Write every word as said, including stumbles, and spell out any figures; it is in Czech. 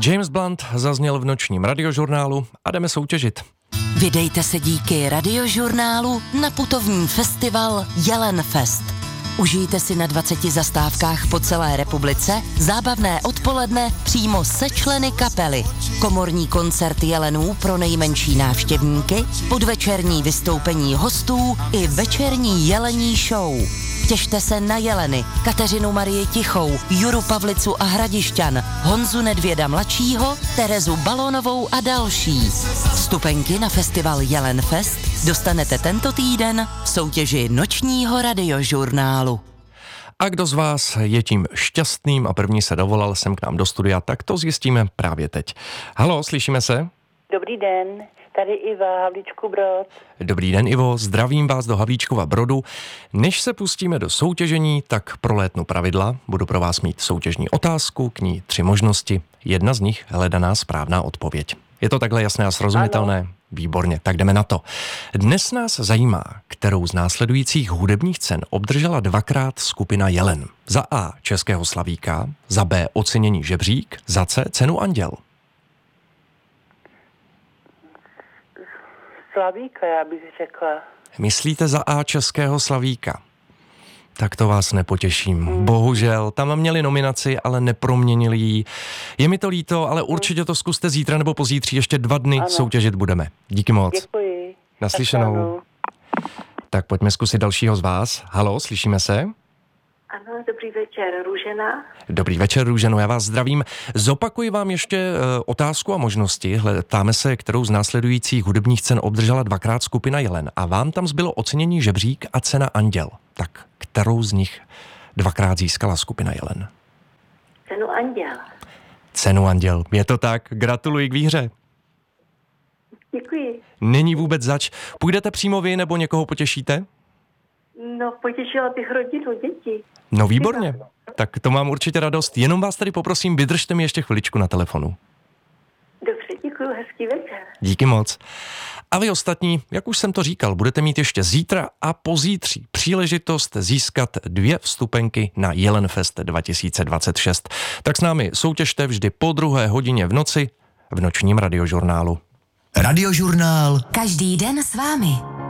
James Blunt zazněl v nočním radiožurnálu a jdeme soutěžit. Vydejte se díky radiožurnálu na putovní festival Jelenfest. Užijte si na dvaceti zastávkách po celé republice zábavné odpoledne přímo se členy kapely. Komorní koncert jelenů pro nejmenší návštěvníky, podvečerní vystoupení hostů i večerní jelení show. Těšte se na jeleny, Kateřinu Marii Tichou, Juru Pavlicu a Hradišťan, Honzu Nedvěda mladšího, Terezu Balónovou a další. Vstupenky na festival Jelenfest dostanete tento týden v soutěži nočního radiožurnálu. A kdo z vás je tím šťastným a první se dovolal sem k nám do studia, tak to zjistíme právě teď. Haló, slyšíme se? Dobrý den, tady Iva, Havlíčku Brod. Dobrý den, Ivo, zdravím vás do Havlíčkova Brodu. Než se pustíme do soutěžení, tak prolétnu pravidla. Budu pro vás mít soutěžní otázku, k ní tři možnosti. Jedna z nich hledaná správná odpověď. Je to takhle jasné a srozumitelné? Ano. Výborně, tak jdeme na to. Dnes nás zajímá, kterou z následujících hudebních cen obdržela dvakrát skupina Jelen. Za A Českého slavíka, za B ocenění Žebřík, za C cenu Anděl. Slavíka, já bych řekla. Myslíte za A Českého slavíka? Tak to vás nepotěším. Hmm. Bohužel, tam měli nominaci, ale neproměnili ji. Je mi to líto, ale určitě to zkuste zítra nebo pozítří, ještě dva dny ano. soutěžit budeme. Díky moc. Děkuji. Naslyšenou. Tak pojďme zkusit dalšího z vás. Haló, slyšíme se? Ano, dobrý večer, Růžena. Dobrý večer, Růženo, já vás zdravím. Zopakuji vám ještě uh, otázku a možnosti. Ptáme se, kterou z následujících hudebních cen obdržela dvakrát skupina Jelen. A vám tam zbylo ocenění Žebřík a cena Anděl. Tak kterou z nich dvakrát získala skupina Jelen? Cenu Anděl. Cenu Anděl, je to tak. Gratuluji k výhře. Děkuji. Není vůbec zač. Půjdete přímo vy nebo někoho potěšíte? No, potěšila bych rodinu, děti. No výborně, tak to mám určitě radost. Jenom vás tady poprosím, vydržte mi ještě chviličku na telefonu. Dobře, děkuji, hezký večer. Díky moc. A vy ostatní, jak už jsem to říkal, budete mít ještě zítra a pozítří příležitost získat dvě vstupenky na Jelenfest dva tisíce dvacet šest. Tak s námi soutěžte vždy po druhé hodině v noci v nočním radiožurnálu. Radiožurnál. Každý den s vámi.